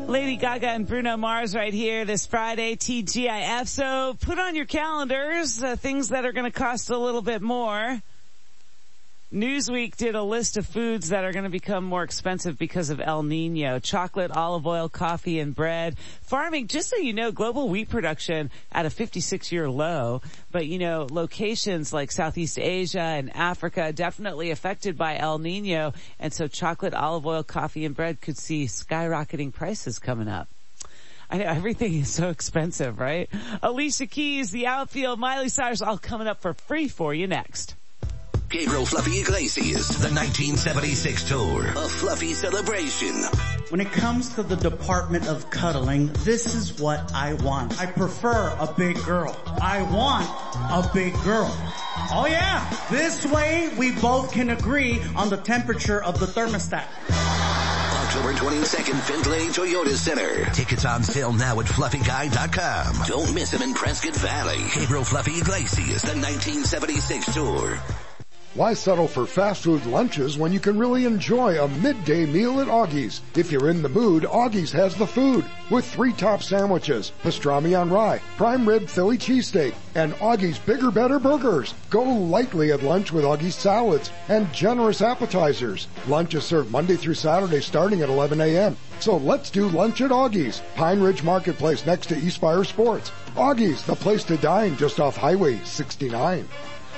Lady Gaga and Bruno Mars right here this Friday, TGIF. So put on your calendars things that are going to cost a little bit more. Newsweek did a list of foods that are going to become more expensive because of El Nino. Chocolate, olive oil, coffee, and bread. Farming, just so you know, global wheat production at a 56-year low. But, you know, locations like Southeast Asia and Africa definitely affected by El Nino. And so chocolate, olive oil, coffee, and bread could see skyrocketing prices coming up. I know everything is so expensive, right? Alicia Keys, the outfield, Miley Cyrus, all coming up for free for you next. Gabriel Fluffy Iglesias, the 1976 tour, a fluffy celebration. When it comes to the department of cuddling, this is what I want. I prefer a big girl. I want a big girl. Oh yeah, this way we both can agree on the temperature of the thermostat. October 22nd, Findlay Toyota Center. Tickets on sale now at fluffyguy.com. Don't miss him in Prescott Valley. Gabriel Fluffy Iglesias, the 1976 tour. Why settle for fast food lunches when you can really enjoy a midday meal at Augie's? If you're in the mood, Augie's has the food with 3 top sandwiches, pastrami on rye, prime rib Philly cheesesteak, and Augie's Bigger Better burgers. Go lightly at lunch with Augie's salads and generous appetizers. Lunch is served Monday through Saturday starting at 11 a.m. So let's do lunch at Augie's, Pine Ridge Marketplace next to Eastfire Sports. Augie's, the place to dine just off Highway 69.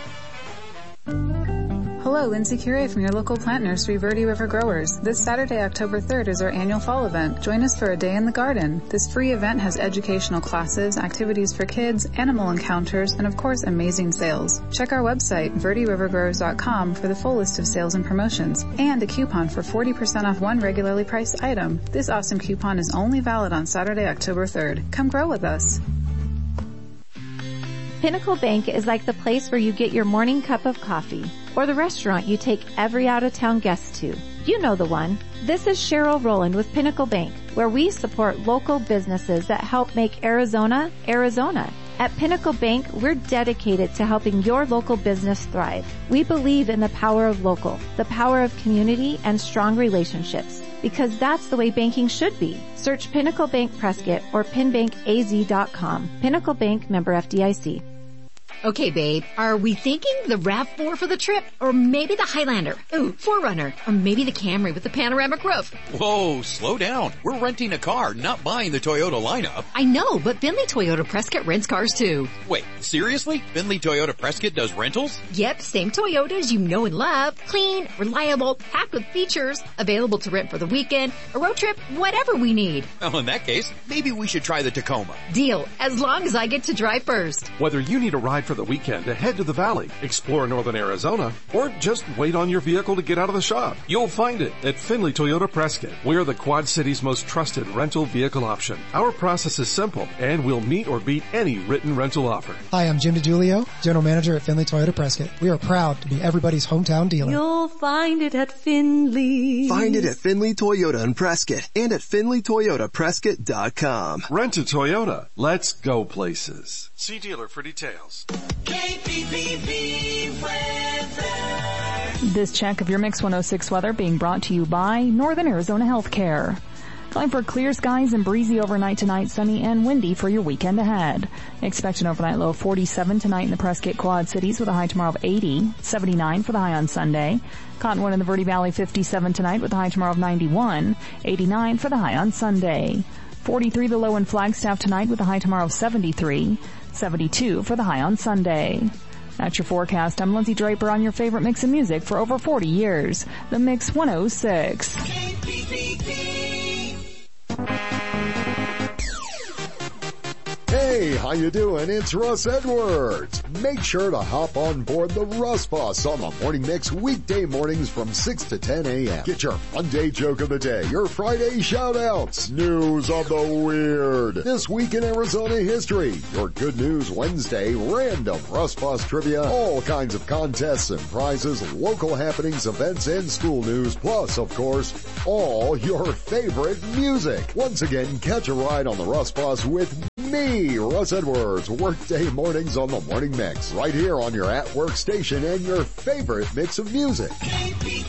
Hello, Lindsay Curie from your local plant nursery, Verde River Growers. This Saturday, October 3rd is our annual fall event. Join us for a day in the garden. This free event has educational classes, activities for kids, animal encounters, and of course, amazing sales. Check our website, verderivergrowers.com, for the full list of sales and promotions, and a coupon for 40% off one regularly priced item. This awesome coupon is only valid on Saturday, October 3rd. Come grow with us. Pinnacle Bank is like the place where you get your morning cup of coffee, or the restaurant you take every out-of-town guest to. You know the one. This is Cheryl Rowland with Pinnacle Bank, where we support local businesses that help make Arizona, Arizona. At Pinnacle Bank, we're dedicated to helping your local business thrive. We believe in the power of local, the power of community, and strong relationships, because that's the way banking should be. Search Pinnacle Bank Prescott or pinbankaz.com. Pinnacle Bank, member FDIC. Okay, babe, are we thinking the RAV4 for the trip? Or maybe the Highlander? Ooh, 4Runner. Or maybe the Camry with the panoramic roof? Whoa, slow down. We're renting a car, not buying the Toyota lineup. I know, but Finley Toyota Prescott rents cars too. Wait, seriously? Finley Toyota Prescott does rentals? Yep, same Toyotas you know and love. Clean, reliable, packed with features. Available to rent for the weekend, a road trip, whatever we need. Well, in that case, maybe we should try the Tacoma. Deal, as long as I get to drive first. Whether you need a ride for the weekend to head to the valley, explore northern Arizona, or just wait on your vehicle to get out of the shop, you'll find it at Finley Toyota Prescott. We're the Quad City's most trusted rental vehicle option. Our process is simple, and we'll meet or beat any written rental offer. Hi, I'm Jim DiGiulio, General Manager at Finley Toyota Prescott. We are proud to be everybody's hometown dealer. You'll find it at Finley. Find it at Finley Toyota in Prescott and at FinleyToyotaPrescott.com. Rent a Toyota. Let's go places. See dealer for details. KPPV weather. This check of your Mix 106 weather being brought to you by Northern Arizona Healthcare. Calling for clear skies and breezy overnight tonight, sunny and windy for your weekend ahead. Expect an overnight low of 47 tonight in the Prescott Quad Cities with a high tomorrow of 80, 79 for the high on Sunday. Cottonwood in the Verde Valley 57 tonight with a high tomorrow of 91, 89 for the high on Sunday. 43 the low in Flagstaff tonight with a high tomorrow of 73, 72 for the high on Sunday. That's your forecast. I'm Lindsay Draper on your favorite mix of music for over 40 years. The Mix 106. Hey, how you doing? It's Russ Edwards. Make sure to hop on board the Russ Bus on the Morning Mix weekday mornings from 6 to 10 a.m. Get your Monday joke of the day, your Friday shout-outs, news of the weird, this week in Arizona history, your Good News Wednesday, random Russ Bus trivia, all kinds of contests and prizes, local happenings, events, and school news, plus, of course, all your favorite music. Once again, catch a ride on the Russ Bus with me, Russ Edwards, workday mornings on the Morning Mix, right here on your at-work station and your favorite mix of music.